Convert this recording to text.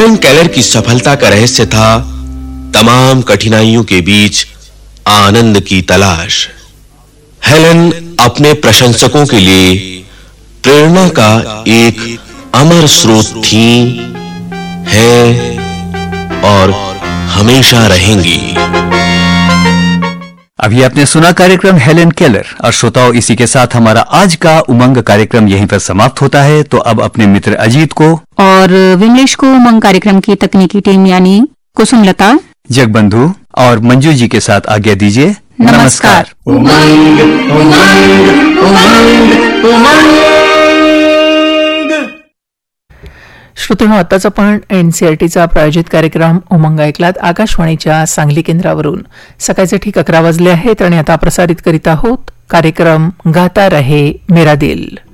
Helen Keller की सफलता का रहस्य था तमाम कठिनाइयों के बीच आनंद की तलाश। हेलन अपने प्रशंसकों के लिए प्रेरणा का एक अमर स्रोत थी, है और हमेशा रहेंगी। अभी आपने सुना कार्यक्रम हेलन केलर। और श्रोताओं, इसी के साथ हमारा आज का उमंग कार्यक्रम यहीं पर समाप्त होता है। तो अब अपने मित्र अजीत को और विमलेश को उमंग कार्यक्रम की तकनीकी टीम यानी कुसुमलता, जगबंधु और मंजू जी के साथ आज्ञा दीजिए। नमस्कार। उमंग उमंग उमंग उमंग। श्रोत्यांनो, आताच आपण एनसीईआरटीचा प्रायोजित कार्यक्रम उमंग ऐकलात आकाशवाणीच्या सांगली केंद्रावरून। सकाळचे ठीक 11 वाजले आहेत आणि आता प्रसारित करीत आहोत कार्यक्रम गाता रहे मेरा दिल।